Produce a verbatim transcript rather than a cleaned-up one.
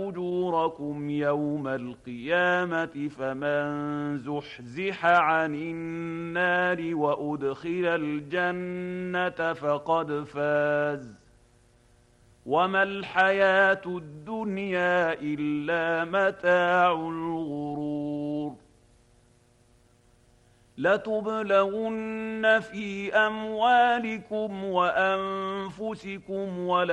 أُجُورَكُمْ يَوْمَ الْقِيَامَةِ فَمَن زُحْزِحَ عَنِ النَّارِ وَأُدْخِلَ الْجَنَّةَ فَقَدْ فَازَ ۗ وَمَا الْحَيَاةُ الدُّنْيَا إِلَّا مَتَاعُ الْغُرُورِ لَتُبْلَوُنَّ فِي أَمْوَالِكُمْ وَأَنفُسِكُمْ